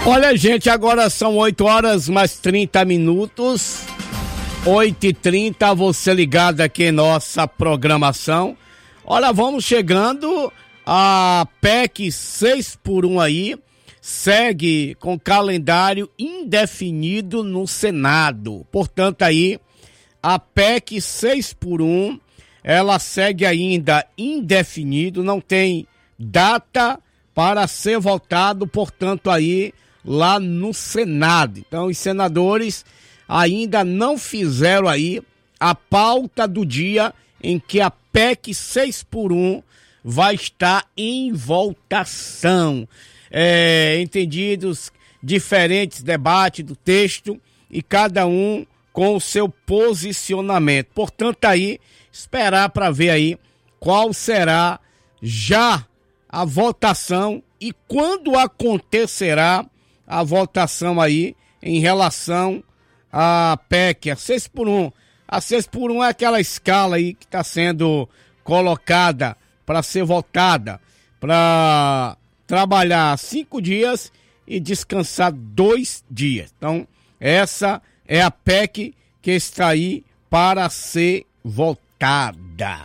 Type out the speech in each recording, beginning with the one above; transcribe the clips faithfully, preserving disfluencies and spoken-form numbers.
Olha, gente, agora são oito horas mais trinta minutos. oito e trinta, você ligado aqui em nossa programação. Olha, vamos chegando. A P E C seis por um aí segue com calendário indefinido no Senado. Portanto, aí, a P E C seis por um, ela segue ainda indefinido, não tem data para ser votado, portanto, aí, lá no Senado. Então, os senadores ainda não fizeram aí a pauta do dia em que a P E C seis por um vai estar em votação. É, entendidos diferentes debates do texto e cada um com o seu posicionamento. Portanto, aí, esperar para ver aí qual será já a votação e quando acontecerá a votação aí em relação à P E C, a seis por um. A seis por um é aquela escala aí que está sendo colocada para ser votada, para trabalhar cinco dias e descansar dois dias. Então, essa é a P E C que está aí para ser votada.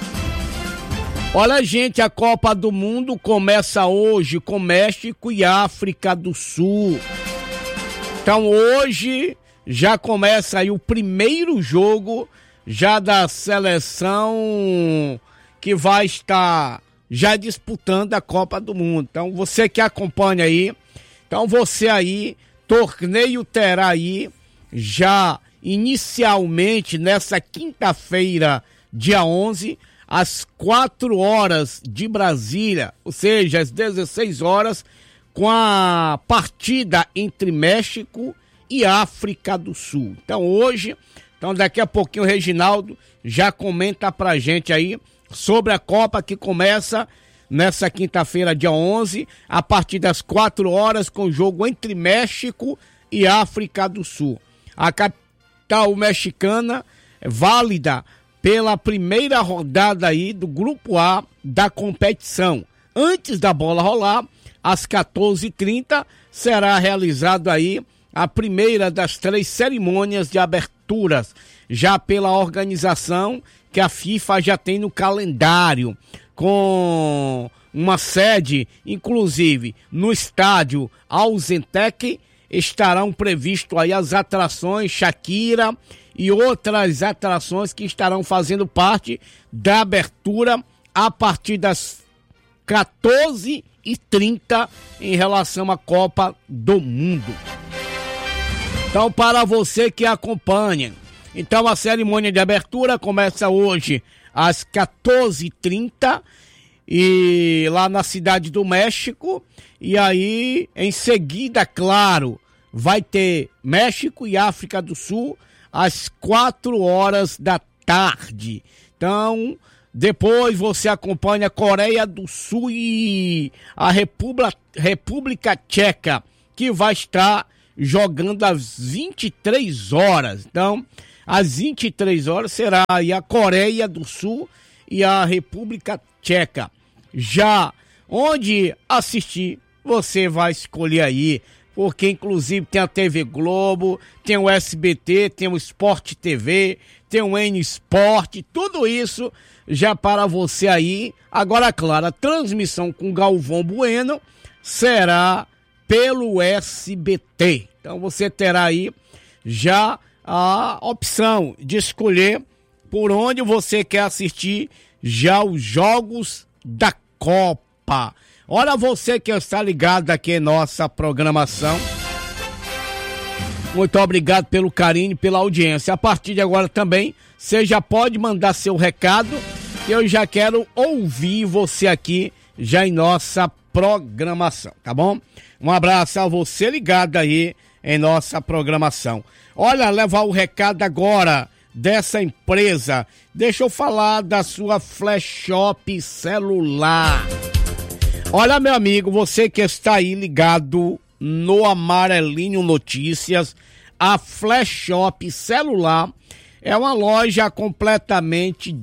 Olha, gente, a Copa do Mundo começa hoje com México e África do Sul. Então, hoje já começa aí o primeiro jogo já da seleção que vai estar já disputando a Copa do Mundo. Então, você que acompanha aí, então você aí, torneio terá aí já inicialmente nessa quinta-feira, dia onze, às quatro horas de Brasília, ou seja, às dezesseis horas, com a partida entre México e África do Sul. Então, hoje, então daqui a pouquinho o Reginaldo já comenta pra gente aí sobre a Copa que começa nessa quinta-feira, dia onze, a partir das quatro horas, com o jogo entre México e África do Sul. A capital mexicana é válida pela primeira rodada aí do Grupo A da competição. Antes da bola rolar, às quatorze e trinta, será realizado aí a primeira das três cerimônias de aberturas, já pela organização que a FIFA já tem no calendário, com uma sede, inclusive, no estádio Alzentec, estarão previstos aí as atrações Shakira e outras atrações que estarão fazendo parte da abertura a partir das quatorze e trinta em relação à Copa do Mundo. Então, para você que acompanha, então a cerimônia de abertura começa hoje às quatorze e trinta e lá na Cidade do México, e aí em seguida, claro, vai ter México e África do Sul às quatro horas da tarde. Então, depois você acompanha a Coreia do Sul e a República, República Tcheca, que vai estar jogando às vinte e três horas. Então, às vinte e três horas será aí a Coreia do Sul e a República Tcheca. Já onde assistir, você vai escolher aí, porque inclusive tem a T V Globo, tem o S B T, tem o Sport T V, tem o N Sport, tudo isso já para você aí. Agora, claro, a transmissão com Galvão Bueno será pelo S B T. Então você terá aí já a opção de escolher por onde você quer assistir já os jogos da Copa. Olha, você que está ligado aqui em nossa programação, muito obrigado pelo carinho e pela audiência. A partir de agora também, você já pode mandar seu recado, que eu já quero ouvir você aqui já em nossa programação, tá bom? Um abraço a você ligado aí em nossa programação. Olha, levar o recado agora dessa empresa. Deixa eu falar da sua Flash Shop celular. Olha, meu amigo, você que está aí ligado no Amarelinho Notícias, a Flash Shop celular é uma loja completamente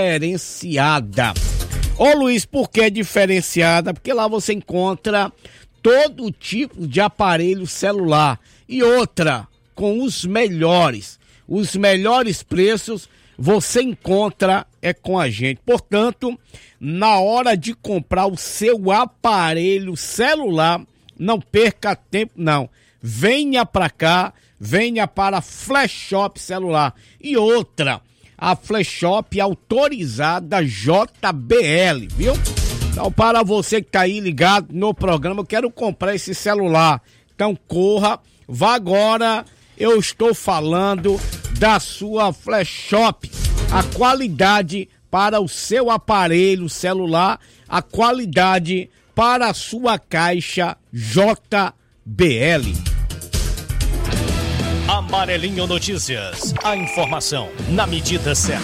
diferenciada. Ô Luiz, por que diferenciada? Porque lá você encontra todo tipo de aparelho celular. E outra, com os melhores, os melhores preços você encontra é com a gente. Portanto, na hora de comprar o seu aparelho celular, não perca tempo não. Venha para cá, venha para a Flash Shop Celular. E outra, a Flash Shop autorizada J B L, viu? Então, para você que tá aí ligado no programa, eu quero comprar esse celular. Então, corra, vá agora. Eu estou falando da sua Flash Shop. A qualidade para o seu aparelho celular, a qualidade para a sua caixa J B L. Amarelinho Notícias. A informação na medida certa.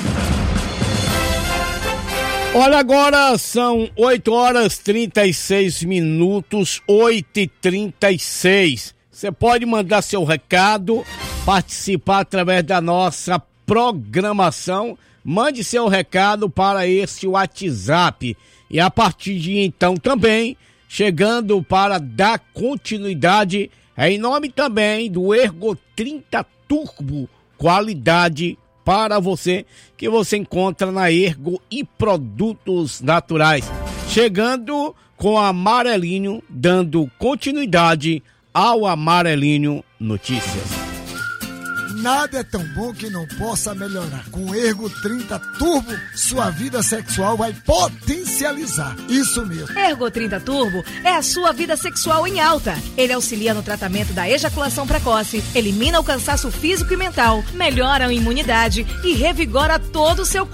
Olha, agora são oito horas e trinta e seis minutos, oito e trinta e seis. Você pode mandar seu recado, participar através da nossa programação. Mande seu recado para esse WhatsApp. E a partir de então também, chegando para dar continuidade, é em nome também do Ergo trinta Turbo, qualidade para você, que você encontra na Ergo e Produtos Naturais. Chegando com Amarelinho, dando continuidade ao Amarelinho Notícias. Nada é tão bom que não possa melhorar. Com o Ergo trinta Turbo, sua vida sexual vai potencializar. Isso mesmo. Ergo trinta Turbo é a sua vida sexual em alta. Ele auxilia no tratamento da ejaculação precoce, elimina o cansaço físico e mental, melhora a imunidade e revigora todo o seu corpo.